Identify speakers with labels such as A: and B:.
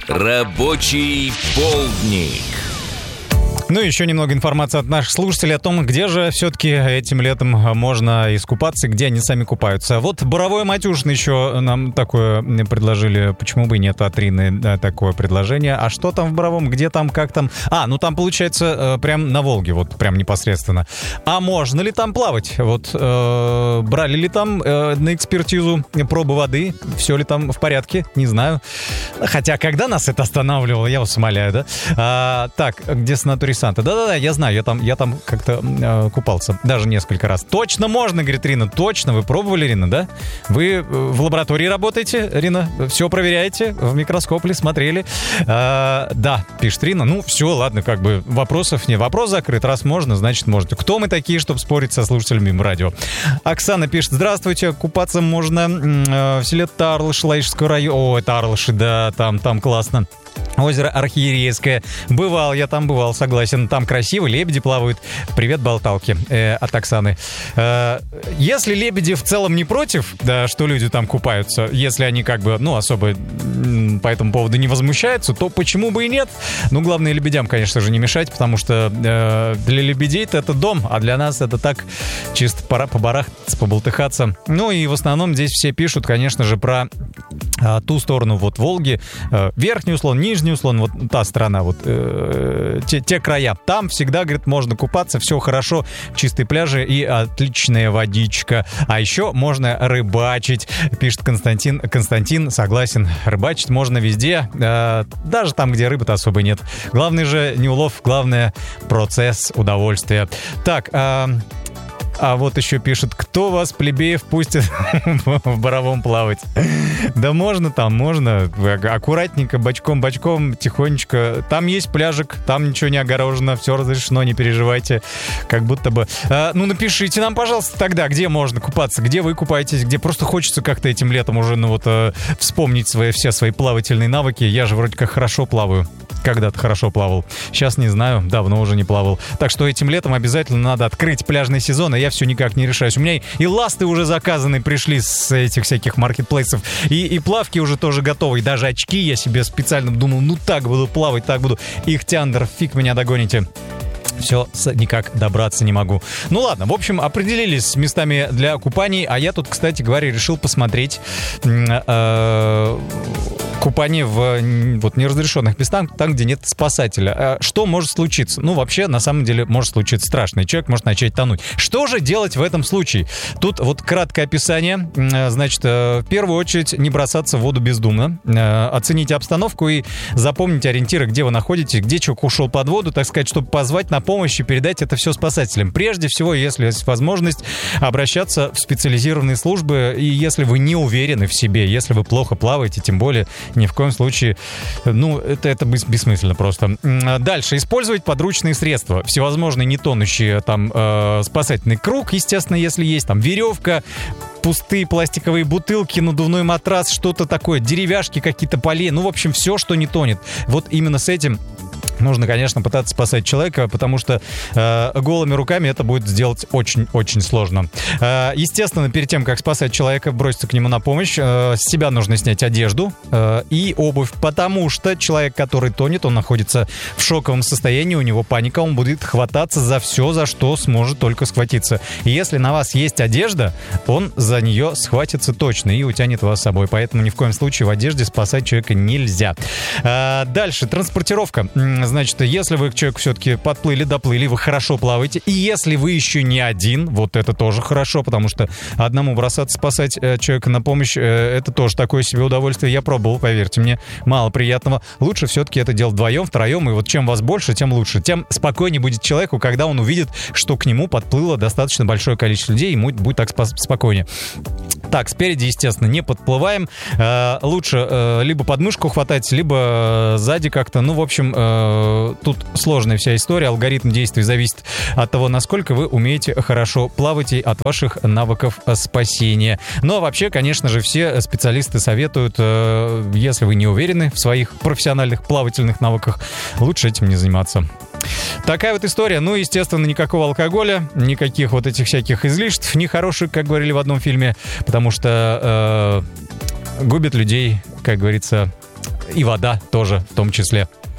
A: Рабочий полдник.
B: Ну, еще немного информации от наших слушателей о том, где же все-таки этим летом можно искупаться, где они сами купаются. Вот Боровое Матюшин еще нам такое предложили, почему бы и нет от Рины такое предложение. А что там в Боровом, где там, как там? Ну там получается прям на Волге, вот прям непосредственно. А можно ли там плавать? Вот брали ли там на экспертизу пробы воды? Все ли там в порядке? Не знаю. Хотя, когда нас это останавливало, я вас умоляю, да? Так, где санаторий Санта? Да-да-да, я знаю, я там как-то купался, даже несколько раз. Точно можно, говорит Рина, точно. Вы пробовали, Рина, да? Вы в лаборатории работаете, Рина? Все проверяете? В микроскоп ли смотрели? Да, пишет Рина. Ну, все, ладно, как бы вопросов нет. Вопрос закрыт. Раз можно, значит можете. Кто мы такие, чтобы спорить со слушателями радио? Оксана пишет: здравствуйте, купаться можно в селе Тарлыш, Лаишского района. Ой, Тарлыши, да, там классно. Озеро Архиерейское. Я там бывал, согласен. Там красиво, лебеди плавают. Привет, болталки от Оксаны. Если лебеди в целом не против, да, что люди там купаются, если они как бы, особо по этому поводу не возмущаются, то почему бы и нет? Ну, главное, лебедям, конечно же, не мешать, потому что для лебедей-то это дом, а для нас это так, чисто пора побарахтаться, поболтыхаться. Ну, и в основном здесь все пишут, конечно же, про ту сторону вот Волги, верхний услон, нижний услон, вот та сторона, вот те края. Там всегда, говорит, можно купаться, все хорошо, чистые пляжи и отличная водичка. А еще можно рыбачить, пишет Константин. Константин, согласен, рыбачить можно везде, даже там, где рыбы-то особо нет. Главное же не улов, главное процесс удовольствия. Так, а вот еще пишет: кто вас, плебеев, пустит в Боровом плавать? Да можно там, можно. Аккуратненько, бочком, тихонечко. Там есть пляжик, там ничего не огорожено, все разрешено, не переживайте. Как будто бы... напишите нам, пожалуйста, тогда, где можно купаться, где вы купаетесь, где просто хочется как-то этим летом уже, вспомнить все свои плавательные навыки. Я же вроде как хорошо плаваю. Когда-то хорошо плавал. Сейчас не знаю, давно уже не плавал. Так что этим летом обязательно надо открыть пляжный сезон, а я все никак не решаюсь. У меня и ласты уже заказаны, пришли с этих всяких маркетплейсов, и плавки уже тоже готовы, и даже очки я себе специально думал, так буду плавать, так буду. Ихтиандр, фиг меня догоните. Все, никак добраться не могу. Ну ладно, в общем, определились с местами для купаний, а я тут, кстати говоря, решил посмотреть купание в неразрешенных местах, там, где нет спасателя. Что может случиться? Вообще, на самом деле, может случиться страшное. Человек может начать тонуть. Что же делать в этом случае? Тут вот краткое описание. Значит, в первую очередь, не бросаться в воду бездумно. Оцените обстановку и запомните ориентиры, где вы находитесь, где человек ушел под воду, так сказать, чтобы позвать на помощь и передать это все спасателям. Прежде всего, если есть возможность, обращаться в специализированные службы. И если вы не уверены в себе, если вы плохо плаваете, тем более, ни в коем случае, это бессмысленно просто. Дальше. Использовать подручные средства. Всевозможные нетонущие, там, спасательный круг, естественно, если есть, там, веревка, пустые пластиковые бутылки, надувной матрас, что-то такое, деревяшки какие-то, полей, в общем, все, что не тонет. Вот именно с этим нужно, конечно, пытаться спасать человека, потому что голыми руками это будет сделать очень-очень сложно. Естественно, перед тем, как спасать человека, броситься к нему на помощь, с себя нужно снять одежду и обувь, потому что человек, который тонет, он находится в шоковом состоянии, у него паника, он будет хвататься за все, за что сможет только схватиться. И если на вас есть одежда, он за нее схватится точно и утянет вас с собой. Поэтому ни в коем случае в одежде спасать человека нельзя. Дальше. Транспортировка. Значит, если вы к человеку все-таки подплыли, доплыли, вы хорошо плаваете, и если вы еще не один, вот это тоже хорошо, потому что одному бросаться спасать человека на помощь, это тоже такое себе удовольствие. Я пробовал, поверьте мне, мало приятного. Лучше все-таки это делать вдвоем, втроем, и вот чем вас больше, тем лучше. Тем спокойнее будет человеку, когда он увидит, что к нему подплыло достаточно большое количество людей, ему будет так спокойнее. Так, спереди, естественно, не подплываем. Лучше либо подмышку хватать, либо сзади как-то. В общем, тут сложная вся история. Алгоритм действий зависит от того, насколько вы умеете хорошо плавать и от ваших навыков спасения. Но вообще, конечно же, все специалисты советуют, если вы не уверены в своих профессиональных плавательных навыках, лучше этим не заниматься. Такая вот история. Естественно, никакого алкоголя, никаких вот этих всяких излишеств, нехороших, как говорили в одном фильме, потому что губит людей, как говорится, и вода тоже в том числе.